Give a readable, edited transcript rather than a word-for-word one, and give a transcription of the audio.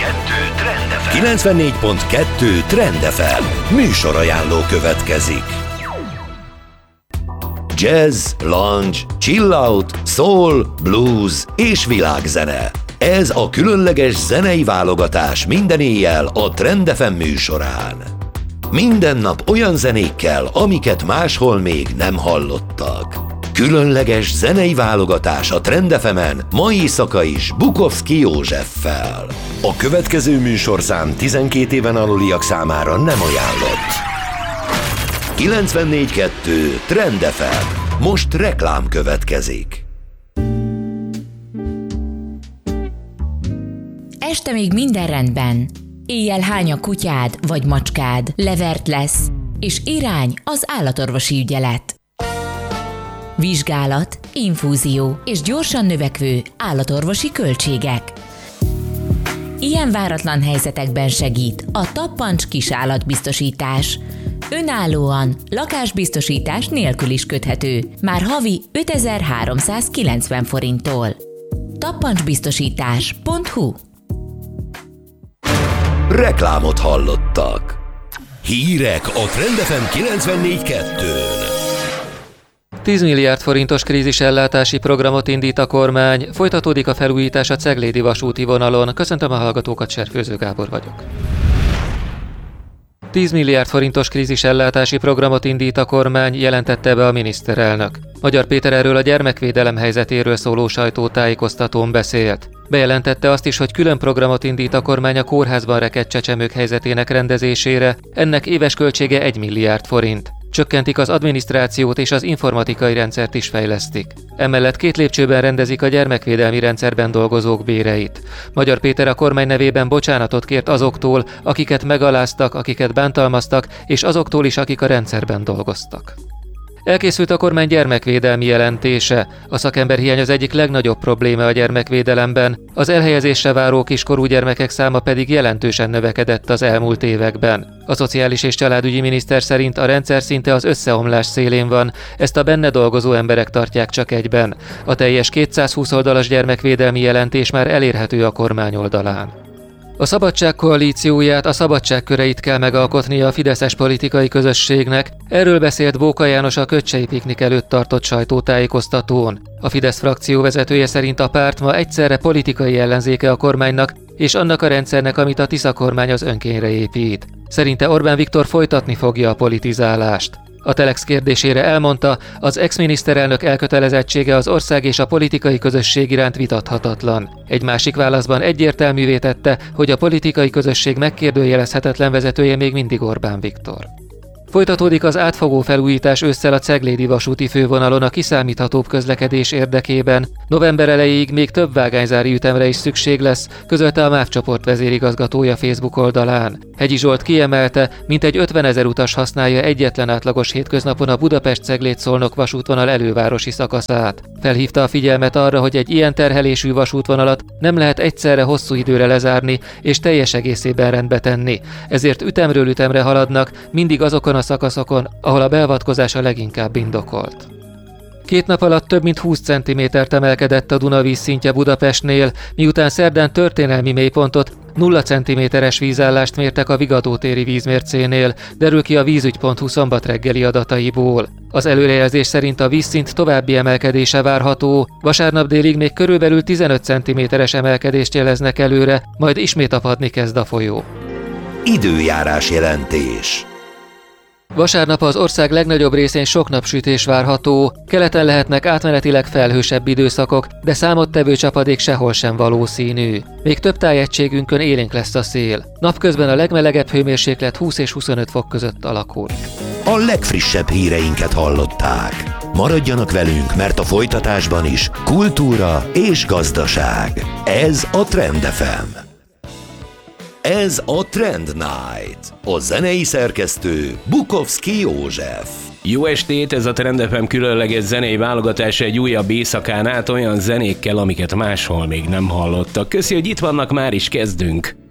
Trend FM. 94.2 Trend FM. Műsorajánló következik. Jazz, lounge, chill out, soul, blues és világzene. Ez a különleges zenei válogatás minden éjjel a Trend FM műsorán. Minden nap olyan zenékkel, amiket máshol még nem hallottak. Különleges zenei válogatás a Trend FM-en, mai éjszaka is Bukowski Józseffel. A következő műsorszám 12 éven aluliak számára nem ajánlott. 94.2 Trend FM. Most reklám következik. Este még minden rendben. Éjjel hány a kutyád vagy macskád, levert lesz, és irány az állatorvosi ügyelet. Vizsgálat, infúzió és gyorsan növekvő állatorvosi költségek. Ilyen váratlan helyzetekben segít a Tappancs kisállatbiztosítás. Önállóan, lakásbiztosítás nélkül is köthető, már havi 5390 forinttól. tappancsbiztosítás.hu. Reklámot hallottak. Hírek a Trend FM 94.2-n. 10 milliárd forintos krízisellátási programot indít a kormány, folytatódik a felújítás a ceglédi vasúti vonalon. Köszöntöm a hallgatókat, Serfőző Gábor vagyok. 10 milliárd forintos krízisellátási programot indít a kormány, jelentette be a miniszterelnök. Magyar Péter erről a gyermekvédelem helyzetéről szóló sajtótájékoztatón beszélt. Bejelentette azt is, hogy külön programot indít a kormány a kórházban rekedt csecsemők helyzetének rendezésére, ennek éves költsége 1 milliárd forint. Csökkentik az adminisztrációt és az informatikai rendszert is fejlesztik. Emellett 2 lépcsőben rendezik a gyermekvédelmi rendszerben dolgozók béreit. Magyar Péter a kormány nevében bocsánatot kért azoktól, akiket megaláztak, akiket bántalmaztak, és azoktól is, akik a rendszerben dolgoztak. Elkészült a kormány gyermekvédelmi jelentése. A szakemberhiány az egyik legnagyobb probléma a gyermekvédelemben, az elhelyezésre váró kiskorú gyermekek száma pedig jelentősen növekedett az elmúlt években. A Szociális és Családügyi Miniszter szerint a rendszer szinte az összeomlás szélén van, ezt a benne dolgozó emberek tartják csak egyben. A teljes 220 oldalas gyermekvédelmi jelentés már elérhető a kormány oldalán. A Szabadság koalícióját, a szabadság köreit kell megalkotnia a fideszes politikai közösségnek, erről beszélt Bóka János a Köcsei piknik előtt tartott sajtótájékoztatón. A Fidesz frakció vezetője szerint a párt ma egyszerre politikai ellenzéke a kormánynak és annak a rendszernek, amit a Tisza kormány az önkényre épít. Szerinte Orbán Viktor folytatni fogja a politizálást. A Telex kérdésére elmondta, az ex-miniszterelnök elkötelezettsége az ország és a politikai közösség iránt vitathatatlan. Egy másik válaszban egyértelművé tette, hogy a politikai közösség megkérdőjelezhetetlen vezetője még mindig Orbán Viktor. Folytatódik az átfogó felújítás ősszel a ceglédi vasúti fővonalon a kiszámíthatóbb közlekedés érdekében. November elejéig még több vágányzári ütemre is szükség lesz, közölte a MÁV csoport vezérigazgatója Facebook oldalán. Hegyi Zsolt kiemelte, mintegy 50 000 utas használja egyetlen átlagos hétköznapon a Budapest-Cegléd-Szolnok vasútvonal elővárosi szakaszát. Felhívta a figyelmet arra, hogy egy ilyen terhelésű vasútvonalat nem lehet egyszerre hosszú időre lezárni és teljes egészében rendbe tenni. Ezért ütemről ütemre haladnak, mindig azokon a szakaszokon, ahol a beavatkozás a leginkább indokolt. 2 nap alatt több mint 20 cm-t emelkedett a Duna vízszintje Budapestnél, miután szerdán történelmi mélypontot, 0 cm-es vízállást mértek a Vigadótéri vízmércénél, derül ki a vízügy.hu szombat reggeli adataiból. Az előrejelzés szerint a vízszint további emelkedése várható, vasárnap délig még körülbelül 15 cm-es emelkedést jeleznek előre, majd ismét apadni kezd a folyó. Időjárás jelentés. Vasárnap az ország legnagyobb részén sok napsütés várható, keleten lehetnek átmenetileg felhősebb időszakok, de számottevő csapadék sehol sem valószínű. Még több tájegységünkön élénk lesz a szél. Napközben a legmelegebb hőmérséklet 20 és 25 fok között alakul. A legfrissebb híreinket hallották. Maradjanak velünk, mert a folytatásban is kultúra és gazdaság. Ez a Trend FM. Ez a Trend Night. A zenei szerkesztő Bukowski József. Jó estét, ez a Trend FM különleges zenei válogatása egy újabb éjszakán át olyan zenékkel, amiket máshol még nem hallottak. Köszi, hogy itt vannak, már is kezdünk.